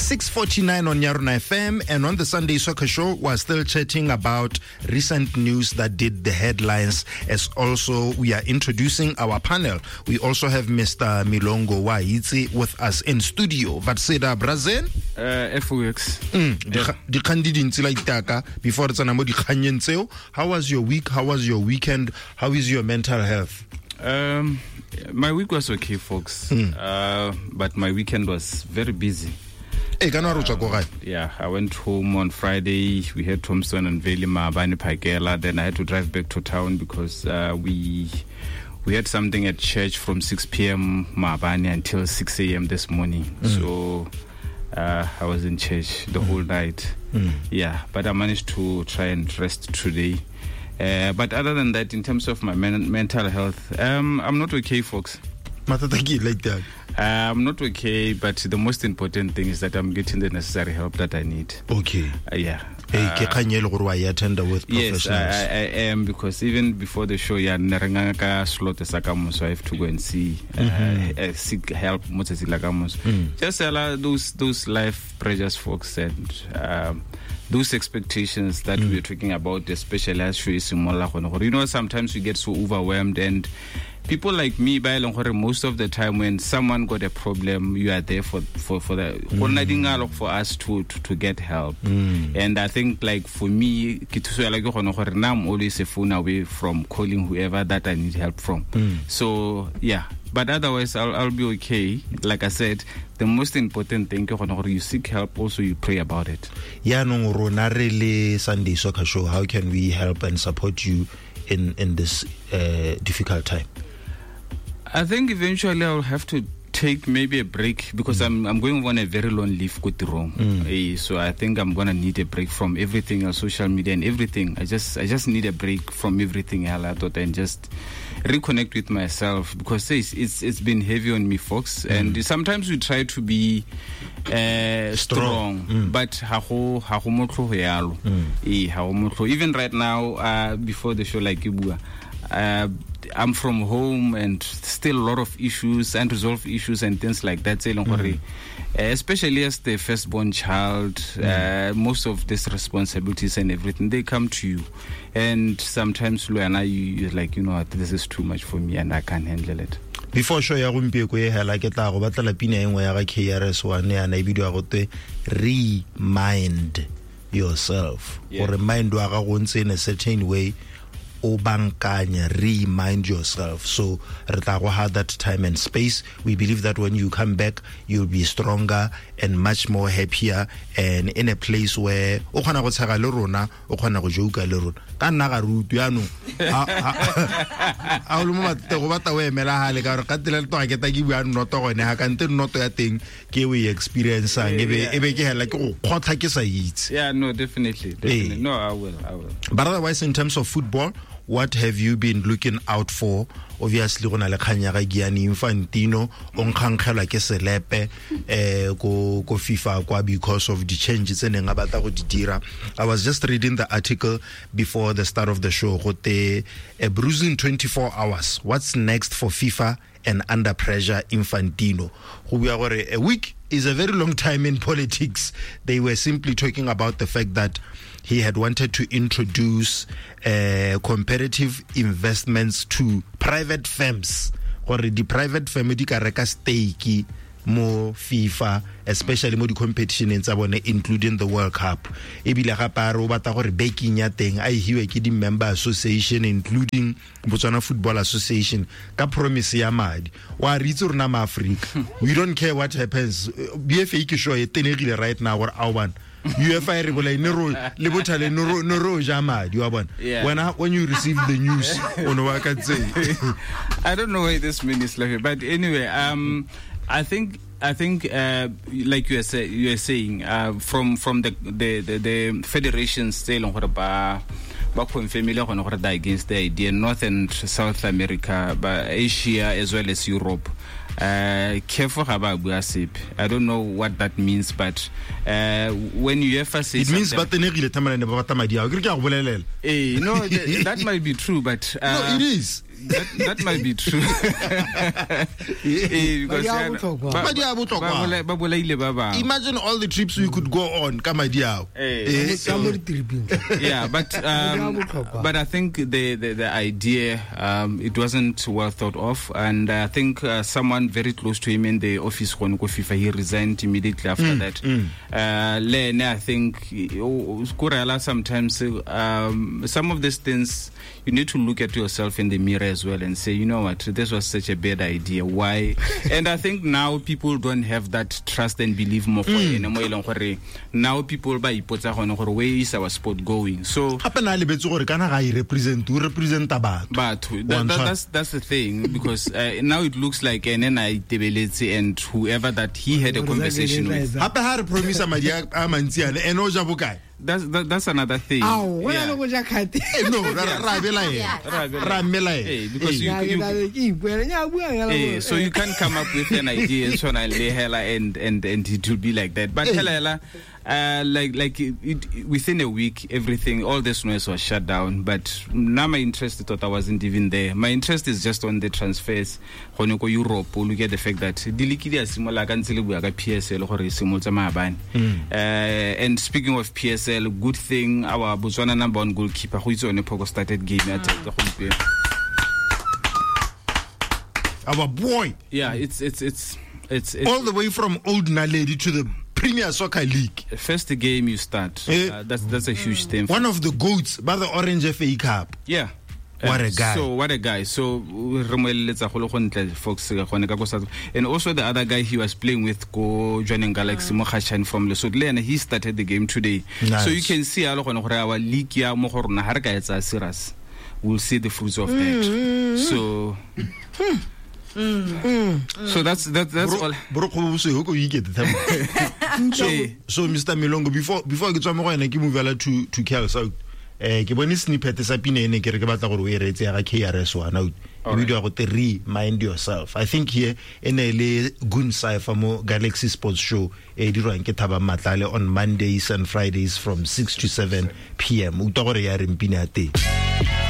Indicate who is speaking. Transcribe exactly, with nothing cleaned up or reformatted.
Speaker 1: six forty-nine on Yarona F M, and on the Sunday Soccer Show, we're still chatting about recent news that did the headlines, as also we are introducing our panel. We also have Mister Milongo Waitsi with us in studio. Vatseda Brazen?
Speaker 2: Uh, F O X.
Speaker 1: Before it's how was your week? How was your weekend? How is your mental health?
Speaker 2: Um, my week was okay, folks. Mm. Uh, but my weekend was very busy. Uh, yeah, I went home on Friday. We had Tombstone and Valley Mahabane Paikela. Then I had to drive back to town because uh, we we had something at church from six p.m. Mahabane until six a.m. this morning. Mm. So uh, I was in church the mm. whole night. Mm. Yeah, but I managed to try and rest today. Uh, but other than that, in terms of my men- mental health, um, I'm not okay, folks.
Speaker 1: Like that.
Speaker 2: Uh, I'm not okay, but the most important thing is that I'm getting the necessary help that I need.
Speaker 1: Okay.
Speaker 2: Uh, yeah.
Speaker 1: Hey, uh, with
Speaker 2: yes, I, I am, because even before the show, yeah, slot so I have to go and see, uh, mm-hmm. uh, seek help. Mm. Just allow those those life pressures, folks, and um, those expectations that mm. we're talking about, especially as you know, sometimes we get so overwhelmed, and people like me, by most of the time when someone got a problem, you are there for for for the mm. for us to, to to get help. Mm. And I think, like, for me, I'm always a phone away from calling whoever that I need help from. Mm. So yeah, but otherwise I'll I'll be okay. Like I said, the most important thing is you seek help, also you pray about it.
Speaker 1: Yeah, no, really Sunday Soccer Show. How can we help and support you in in this uh, difficult time?
Speaker 2: I think eventually I'll have to take maybe a break, because mm. I'm I'm going on a very long leave with Rome. Mm. Uh, so I think I'm gonna need a break from everything else, social media and everything. I just I just need a break from everything else, and just reconnect with myself, because it's it's, it's been heavy on me, folks. Mm. And sometimes we try to be uh, strong, strong mm. but haho haho motlo yalo. Mm. Even right now, uh, before the show, like Ibua, uh, I'm from home, and still a lot of issues, unresolved issues and things like that. Mm. Uh, especially as the firstborn child, mm. uh, most of these responsibilities and everything, they come to you. And sometimes, Luana, you're like, you know what, this is too much for me and I can't handle it.
Speaker 1: Before show ya gompieko e hela ke tla go batla pina engwe ya ga K R S one ya na video go te remind yourself, yeah. Or remind wa ga go ntse in a certain way. Remind yourself. So had that time and space. We believe that when you come back, you'll be stronger and much more happier, and in a place where o khona go tshega le rona, o khona go joka le rona ka nna ga rutu yano a lo mo te go bata we emela hale ka re ka tela le to ga ke ta ke bua noto go ne ha ka nte noto ya teng ke we experience ang ebe ebe ke hela ke go khotla ke sa itse.
Speaker 2: Yeah, no, definitely definitely hey. No, I will I will.
Speaker 1: But otherwise, in terms of football, what have you been looking out for? Obviously, gona le khanya ga Gianni Infantino on khankgela ke selepe eh go go FIFA kwa because of the changes in ngabata go dira. I was just reading the article before the start of the show. Gote a bruising twenty-four hours. What's next for FIFA and under pressure Infantino? A week is a very long time in politics. They were simply talking about the fact that he had wanted to introduce uh, comparative investments to private firms, or the private firm di ka reka stake mo FIFA, especially mo di competition in tsabone, including the World Cup. Ebile gape a re o batla gore backing ya teng a hiwe ke di member association, including Botswana Football Association, ka promise ya madi. Wa re itse rona ma Africa, we don't care what happens. B F A ke sure e tenegile right now or awan U F A re bola ne ro le bothale no ro no ro jamadi wa bona when when you receive the news on wa ka tse.
Speaker 2: I don't know why this means like, but anyway, um I think I think uh, like you are say, you are saying uh, from from the the the, the federations say long ba ba familiar against the idea North and South America, but Asia as well as Europe. Uh, careful about gossip. I don't know what that means, but uh, when you ever say
Speaker 1: it means but
Speaker 2: eh, no, th- that might be true, but uh,
Speaker 1: no, it is.
Speaker 2: that, that might be true. Eh, because
Speaker 3: Madi a
Speaker 2: yeah,
Speaker 3: botlhokwa.
Speaker 2: ba-
Speaker 1: Madi a botlhokwa.
Speaker 2: ba bola- ba bolaile ba bang.
Speaker 1: Imagine all the trips we could go on ka madi ao.
Speaker 2: Eh,
Speaker 1: Eh,
Speaker 3: Ka mo ditriping.
Speaker 2: yeah, but
Speaker 3: Madi a
Speaker 2: um,
Speaker 3: botlhokwa.
Speaker 2: but I think the the, the idea um, it wasn't well thought of, and I think uh, someone very close to him in the office, when FIFA, he resigned immediately after that. Uh, Lene, I think oh, Kurela, sometimes um, some of these things you need to look at yourself in the mirror as well and say, you know what, this was such a bad idea. Why? And I think now people don't have that trust and belief more for mm. Now people by where is our sport going? So
Speaker 1: gape na lebetse gore kana ga I represent o representa batho.
Speaker 2: but that, that, that's that's the thing, because uh, now it looks like and then I and whoever that he had a conversation with.
Speaker 1: Gape ha re promise madi a a mantsi ane ene o ja bokae?
Speaker 2: That's that, that's another thing.
Speaker 3: Ao, wena
Speaker 2: Yeah.
Speaker 3: le go ja khate.
Speaker 1: Eh, no ra ra bela ena
Speaker 2: Ra bela.
Speaker 1: ra mela
Speaker 2: Hey,
Speaker 1: ena.
Speaker 2: because you,
Speaker 3: Ya
Speaker 2: you,
Speaker 3: ke ke ipuela nya bua ngala.
Speaker 2: Eh, so you can't come up with an idea and so on and and and and it will be like that. But
Speaker 1: Eh.
Speaker 2: hela, uh, like like it, it, within a week, everything, all this noise was shut down. But now my interest, I thought I wasn't even there. My interest is just on the transfers. When you go Europe, we look at the fact that dilikidi asimola kansile bua ka P S L gore simoltsa maabane. Uh, and speaking of P S L, good thing our Botswana number one goalkeeper who is on a poco started game at the whole.
Speaker 1: Our boy,
Speaker 2: Yeah, it's it's it's it's, it's
Speaker 1: all the way from Old Naledi to the Premier Soccer League.
Speaker 2: first game you start.
Speaker 1: Eh.
Speaker 2: Uh, that's that's a huge thing.
Speaker 1: One of the goats by the Orange F A Cup.
Speaker 2: Yeah.
Speaker 1: What
Speaker 2: Uh,
Speaker 1: a guy.
Speaker 2: So what a guy. So re mo eletsa go le go ntle folks ga gone ka go South. And also the other guy he was playing with go joining Galaxy mo Khachan from Lesotho, and he started the game today.
Speaker 1: Nice.
Speaker 2: So you can see a lo gone gore our league ya mo go rona ha re ka etsa serious. We'll see the fruits of that. So So that's that, that's all.
Speaker 1: Bro go so go ikete thama. So
Speaker 2: Eh.
Speaker 1: so Mister Milongo, before before ke tswa mo go ena ke move ala to to Cal South. Eh ke bone snippet sa pina ene ke re ke batla gore o e retse ya ga K R S one out. E video go three mind yourself. I think here ene le Gun Cypher mo Galaxy Sports Show e dirwang ke Thaba Matlale on Mondays and Fridays from six to seven p m. O tla gore ya re mpina te.